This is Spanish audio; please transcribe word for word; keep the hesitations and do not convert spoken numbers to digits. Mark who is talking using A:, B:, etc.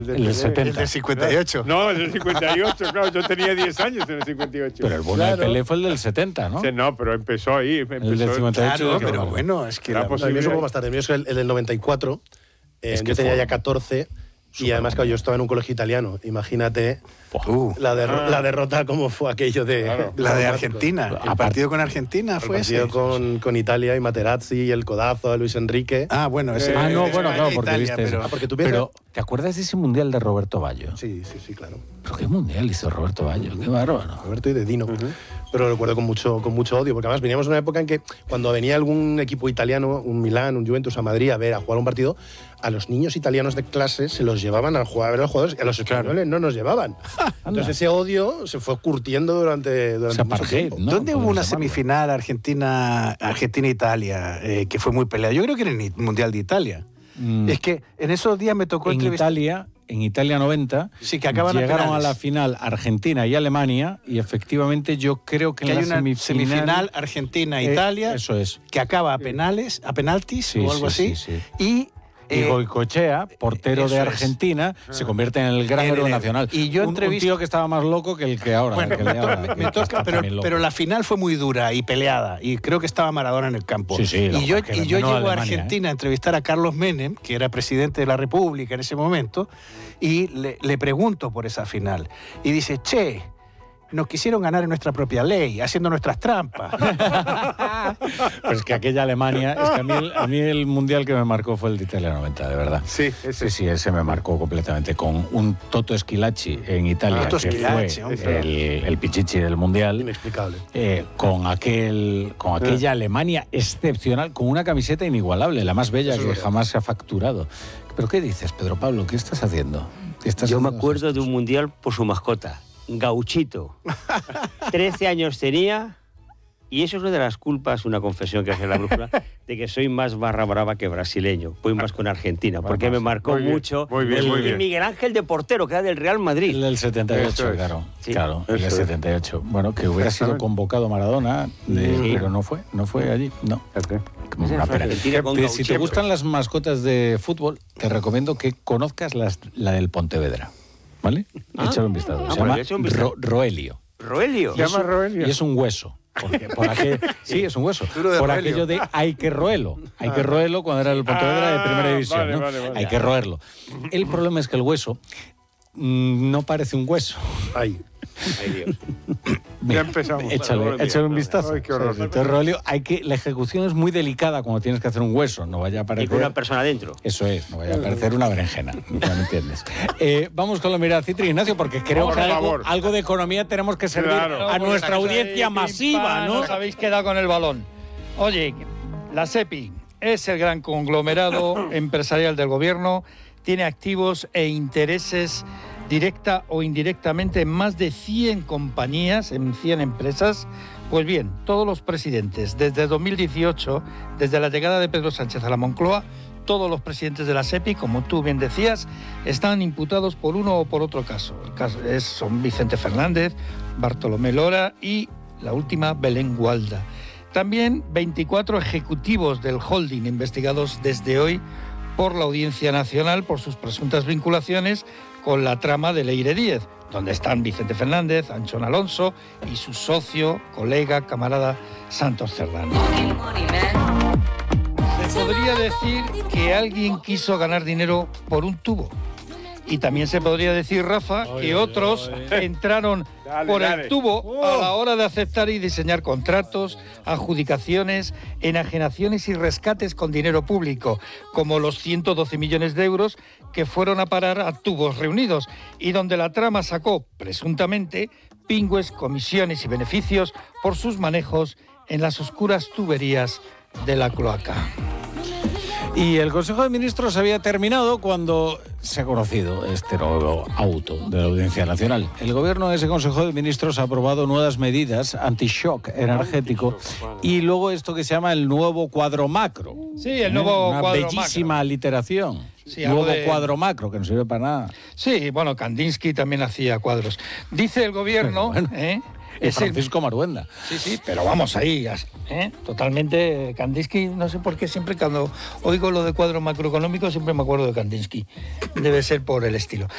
A: El del setenta.
B: El del cincuenta y ocho.
C: No, el del cincuenta y ocho, claro. Yo tenía diez años en el cincuenta y ocho.
A: Pero el bueno
C: claro.
A: de Pelé fue el del setenta, ¿no?
C: Sí, no, pero empezó ahí. Empezó
A: el del cincuenta y ocho.
B: Claro, pero bueno, es que
C: la
B: la,
C: posibilidad.
D: El mío fue más tarde. El mío es el, el del noventa y cuatro. Eh,
A: Es que
D: yo tenía
A: fue
D: ya catorce. Y además, claro, yo estaba en un colegio italiano. Imagínate
B: Uh,
D: la, derro
C: Ah.
D: la derrota, cómo fue aquello de...
C: Claro.
B: la de
D: dramático.
B: Argentina. El
A: Aparte-
B: partido con Argentina
D: El
B: fue
D: partido
B: ese.
D: con, con Italia y Materazzi y el codazo a Luis Enrique.
B: Ah, bueno, ese.
A: Ah, no,
B: ese
A: bueno,
B: era
A: claro,
B: de
A: porque
B: Italia,
A: viste eso.
B: pero-
D: Ah, porque tú piensas...
A: Pero, ¿te acuerdas de ese mundial de Roberto Baggio?
D: Sí, sí, sí, claro.
A: ¿Pero qué mundial hizo Roberto Baggio? Qué bárbaro.
D: Roberto y de Dino. Pero lo recuerdo con mucho, con mucho odio, porque además veníamos de una época en que cuando venía algún equipo italiano, un Milán, un Juventus a Madrid a ver, a jugar un partido, a los niños italianos de clase se los llevaban a jugar a ver a los jugadores y a los españoles no nos llevaban. Entonces ese odio se fue curtiendo durante, durante
A: O sea,
D: mucho
A: apartheid,
D: tiempo.
A: ¿no?
B: ¿Dónde hubo
A: Podemos
B: una
A: llamarlo.
B: semifinal Argentina, Argentina-Italia eh, que fue muy peleada? Yo creo que era en el Mundial de Italia.
A: Mm.
B: Es que en esos días me tocó
A: En
B: entrevistar.
A: Italia, en Italia noventa,
B: Sí, que acaban a
A: llegaron a,
B: penales.
A: la final Argentina y Alemania y efectivamente yo creo que,
B: Que
A: en
B: hay
A: la
B: una
A: semifinal,
B: semifinal
A: eh,
B: Argentina-Italia
A: eso es.
B: que acaba a penales, a penaltis
A: Sí,
B: o algo
A: sí,
B: así.
A: sí, sí.
B: Y,
A: Y
B: eh,
A: Goicoechea, portero
B: eso
A: de
B: es.
A: Argentina, se convierte en el gran
B: En
A: héroe
B: el-
A: nacional.
B: y yo
A: un, un
B: entrevist-
A: tío que estaba más loco que el que ahora.
B: bueno,
A: el que
B: me,
A: le
B: to-
A: ahora,
B: me-
A: que
B: me
A: está
B: toca, pero,
A: también loco.
B: pero la final fue muy dura y peleada. Y creo que estaba Maradona en el campo.
A: Sí, sí, lo
B: y yo,
A: que
B: y yo
A: ganó
B: llego a
A: Alemania,
B: Argentina a entrevistar a Carlos Menem, que era presidente de la República en ese momento, y le, le pregunto por esa final. Y dice, che, nos quisieron ganar en nuestra propia ley, haciendo nuestras trampas.
A: Pues que aquella Alemania, es que a mí, el, a mí el mundial que me marcó fue el de Italia noventa, de verdad.
C: Sí, ese.
A: Sí, sí, ese me marcó completamente con un Toto Schilacci en Italia,
B: Toto
A: que
B: Schilacci,
A: fue
B: hombre.
A: el, el pichichi del mundial.
D: Inexplicable.
A: Eh, con aquel con aquella Alemania excepcional, con una camiseta inigualable, la más bella
D: Eso es
A: que
D: verdad.
A: jamás se ha facturado. ¿Pero qué dices, Pedro Pablo? ¿Qué estás haciendo? ¿Qué estás
E: Yo me
A: haciendo?
E: acuerdo de un mundial por su mascota, Gauchito. trece años tenía, y eso es una de las culpas, una confesión que hace la brújula, de que soy más barra brava que brasileño. Voy más con Argentina, porque me marcó
C: Muy bien,
E: mucho.
C: muy bien,
E: y,
C: muy
E: y
C: bien.
E: Miguel Ángel de portero, que era del Real Madrid.
A: El del setenta y ocho,
C: Eso es.
A: claro.
E: Sí.
A: Claro, el del
C: Eso es.
A: setenta y ocho. Bueno, que hubiera sido
C: Exactamente.
A: convocado Maradona, de-
E: Sí.
A: pero no fue, no fue allí, no.
C: Fíjate.
A: Como
E: Esa
A: una
E: fue
A: pena.
E: Argentina con
A: Que si te
E: Gauchito.
A: gustan las mascotas de fútbol, te recomiendo que conozcas las- la del Pontevedra, ¿vale?
E: Ah.
A: Échale un vistazo.
E: Ah,
A: Se
E: pues
A: llama
E: le echo un vistazo.
A: Ro- Roelio.
E: Roelio.
C: Se llama Roelio.
A: Y es un hueso. Porque, por aquel- sí, es un hueso.
B: Duro de
A: Por
B: Roelio.
A: aquello de hay que roerlo. Hay que roerlo cuando era el Pontevedra de primera
C: Ah,
A: división.
C: vale,
A: ¿no?
C: vale, vale.
A: Hay que roerlo. El problema es que el hueso mm, no parece un hueso.
D: Ay.
E: Ay, Dios.
A: Mira,
C: empezamos.
A: Échale,
E: Bueno,
A: échale un
E: mira,
A: vistazo.
C: ay, qué horror.
A: Entonces, Roelio, hay que, la ejecución es muy delicada cuando tienes que hacer un hueso. No vaya a
E: Y
A: parecer...
E: con una persona dentro.
A: Eso es, no vaya a parecer una berenjena, ya me entiendes. Eh, vamos con la mirada Citri, Ignacio, porque creo
C: Por
A: que algo,
C: favor.
A: algo de economía tenemos que servir
C: Claro.
A: a nuestra audiencia
F: Pim,
A: masiva,
F: pam,
A: ¿no?
F: Os habéis quedado con el balón. Oye, la SEPI es el gran conglomerado empresarial del gobierno, tiene activos e intereses directa o indirectamente en más de cien compañías, en cien empresas. Pues bien, todos los presidentes, desde dos mil dieciocho, desde la llegada de Pedro Sánchez a la Moncloa, todos los presidentes de la SEPI, como tú bien decías, están imputados por uno o por otro caso. El caso es, son Vicente Fernández, Bartolomé Lora y la última, Belén Gualda. También veinticuatro ejecutivos del holding investigados desde hoy por la Audiencia Nacional por sus presuntas vinculaciones con la trama de Leire Díez, donde están Vicente Fernández, Anchón Alonso y su socio, colega, camarada Santos Cerdán. Se podría decir que alguien quiso ganar dinero por un tubo. Y también se podría decir, Rafa, que otros entraron
C: Dale,
F: por
C: dale.
F: el tubo a la hora de aceptar y diseñar contratos, adjudicaciones, enajenaciones y rescates con dinero público, como los ciento doce millones de euros que fueron a parar a tubos reunidos y donde la trama sacó, presuntamente, pingües, comisiones y beneficios por sus manejos en las oscuras tuberías de la cloaca.
A: Y el Consejo de Ministros había terminado cuando se ha conocido este nuevo auto de la Audiencia Nacional. El Gobierno de ese Consejo de Ministros ha aprobado nuevas medidas anti-shock energético y luego esto que se llama el nuevo cuadro macro.
F: Sí, el nuevo
A: Una
F: cuadro
A: bellísima aliteración.
F: Sí, algo
A: nuevo
F: de-
A: cuadro macro, que no sirve para nada.
F: Sí, bueno, Kandinsky también hacía cuadros. Dice el gobierno,
A: Bueno,
F: ¿eh?
A: Y
F: Es el-
A: Francisco Maruenda.
F: Sí, sí, pero vamos ahí, ¿eh? Totalmente. Kandinsky, no sé por qué siempre cuando oigo lo de cuadros macroeconómicos siempre me acuerdo de Kandinsky. Debe ser por el estilo.